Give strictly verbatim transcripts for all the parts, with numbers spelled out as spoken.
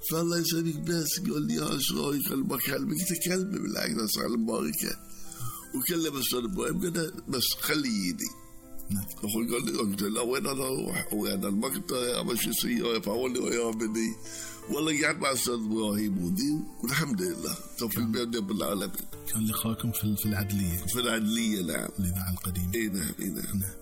فالله يسلمك بس قال لي يا ايش رايك بكلمك تكلمي بالعكس اسال المباركه وكلم استاذ ابراهيم قال بس خلي يدي. اخوي قال لي قلت له وين انا اروح وين المقطع امشي سياره فاولي وياه بدي والله قاعد مع استاذ ابراهيم ودي والحمد لله توفيق بيد رب العالمين. كان لقاءكم في في العدليه في العدليه نعم الاذاعه القديمه. اي نعم اي نعم, نعم.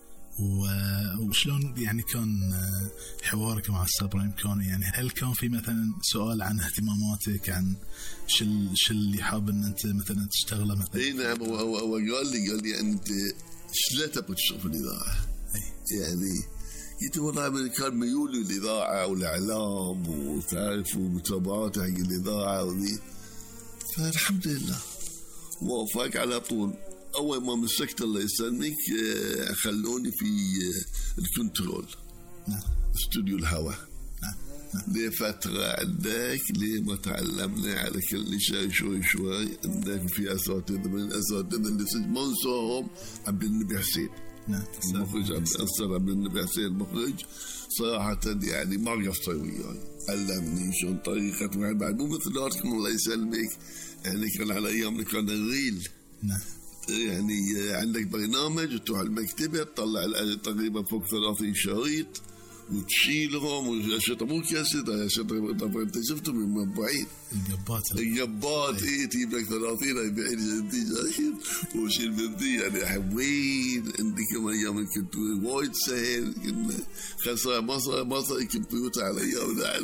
وشلون يعني كان حوارك مع استاذ ابراهيم؟ كان يعني هل كان في مثلا سؤال عن اهتماماتك عن شو شو اللي حاب ان انت مثلا تشتغله مثلا؟ اي نعم هو هو قال لي قال لي انت ايش لا تبغى تشتغل في الاذاعه؟ يعني قلت والله كان ميولي للاذاعه والاعلام وتعرف ومتابعات حق الاذاعه وذي فالحمد لله وافق على طول. أول ما مسكت الله يسلمك خلوني في الكنترول نعم استوديو الهواء نعم لفترة عندك لما تعلمنا على كل شيء شوي شوي. عندك في أساتذة من الأساتذة اللي ما انساهم عبد النبي حسين نعم المخرج أستاذ عبد النبي حسين المخرج صراحة يعني ما قصر وياي علمني شلون طريقة واحد بعد مو مثل داركم الله يسلمك يعني كان على أيامنا كان الريل نعم يعني عندك برنامج تروح المكتبة تطلع تقريبا فوق ثلاثين شريط وتشيلهم والشريط مو كاسيت الشريط انت شفته من مطبوعين الجبات الجبات اي تجيب لك ثلاثين أربعين جديد وشيل بدي يعني حوين عندك كم ايام كنت وايد سهل كنا خساره ما صار ما صار كمبيوتر على ايامنا.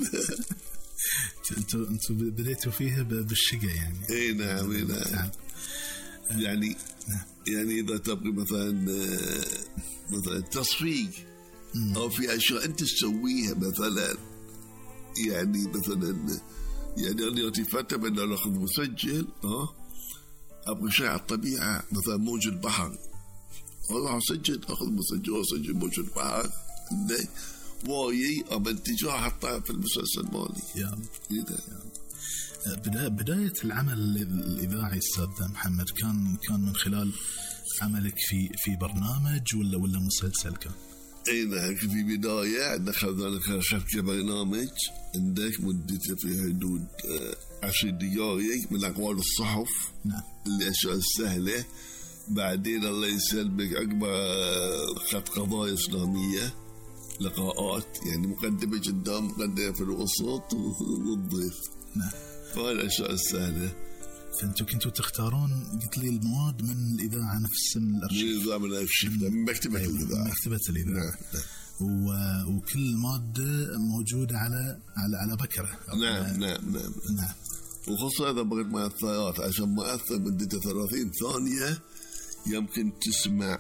انتوا انتوا بديتوا فيها بالشقه يعني. اي نعم اي نعم يعني يعني إذا تبغي مثلا مثلا تصفيق أو في أشياء أنت تسويها مثلا يعني مثلا يعني أنا أتفتح بأن أنا أخذ مسجل ها أبغى شيء على الطبيعة مثلا موج البحر والله أسجل أخذ مسجل وأسجل موج البحر وايي أمنتجها حطها في المسلسل مالي. يا بداية بداية العمل الإذاعي أستاذ محمد كان كان من خلال عملك في في برنامج ولا ولا مسلسل كان؟ أي نعم في بداية دخلنا خلفت برنامج عندك مدته في حدود عشر دقائق من أقوال الصحف نعم الأشياء السهلة. بعدين الله يسلمك أكبر خط قضايا إسلامية لقاءات يعني مقدمة قدام مقدمة في الوسط والضيف نعم فالأشياء السهلة. فأنتوا كنتوا تختارون قلت لي المواد من الإذاعة نفس من الأرشيف من الإذاعة من الأرشيف من مكتبة الإذاعة مكتبة الإذاعة و... وكل مادة موجودة على على على بكرة نعم نعم نعم نعم وخاصة إذا بغيت مؤثرات عشان مؤثر مدته ثلاثين ثانية يمكن تسمع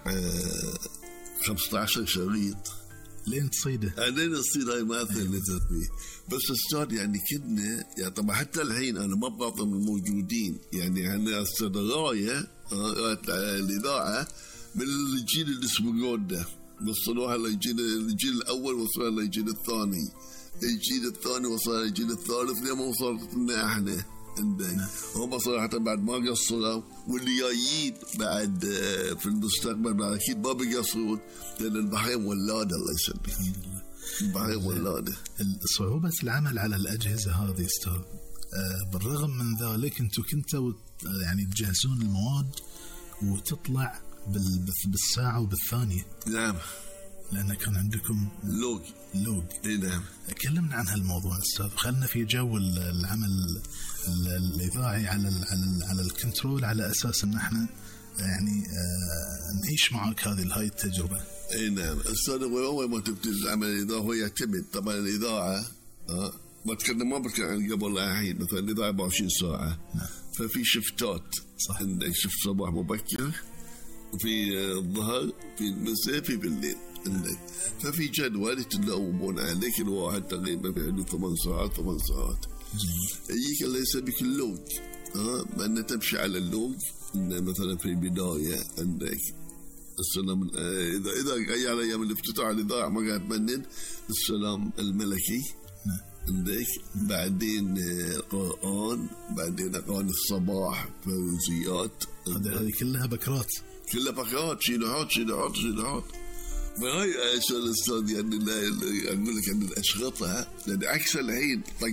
خمسة عشر شريط لين تصيده لين تصيد هاي مؤثر اللي تسميه. بس أستاذ يعني كنا يعني طبعا حتى الحين أنا ما بقاطع الموجودين يعني أنا أستاذ راية الإذاعة من الجيل اللي اسمه جودة وصلوها للجيل الجيل الأول وصلوا للجيل الثاني الجيل الثاني وصل للجيل الثالث لما وصلت لنا احنا عندنا هم صراحة بعد ما قصروا واللي جايين بعد في المستقبل بعد أكيد ما بيقصرون لأن البحرين ولادة الله يسلمك البحرين ولادة. صعوبة العمل على الأجهزة هذه أستاذ بالرغم من ذلك أنتم كنتوا يعني تجهزون المواد وتطلع بالساعة وبالثانية. نعم لأن كان عندكم لوج لوج إيه نعم. كلمنا عن هالموضوع أستاذ خلنا في جو العمل الإذاعي على ال على ال على الكنترول على أساس أن احنا يعني آه نعيش معك هذه هاي التجربة. إيه نعم أستاذ أول ما تبتدي العمل الإذاعي هو يعتمد طبعا الإذاعة آه ما تكلم ما بتكلم عن قبل الحين مثلا الإذاعة أربعة وعشرين ساعة نعم. ففي شفتات صح. عندك شفت صباح مبكر وفي الظهر في المساء في بالليل عندك ففي جدول يتلومون عليك الواحد تقريبا في حدود ثمان ساعات ثمان ساعات يجيك الله يسميك اللوج ها ما أنت تمشي على اللوج إن مثلا في البداية عندك السلام إذا إذا جاي على أيام الافتتاح الإذاعة ما قاعد تبنن السلام الملكي عندك بعدين القرآن بعدين أغاني الصباح فوزيات هذه كلها بكرات كلها بكرات شيلوحات شيلوحات شيلوحات فهاي أشياء الأستاذ يعني لا أقول لك أن الأشرطة لأن عكس الحين